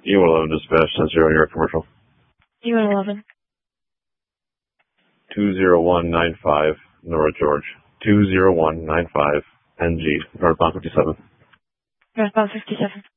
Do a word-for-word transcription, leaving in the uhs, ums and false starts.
E one eleven dispatch, ten zero New York Commercial. E one eleven. two zero one nine five, Nora George. two zero one nine five, N G, northbound fifty-seven. Northbound fifty-seven.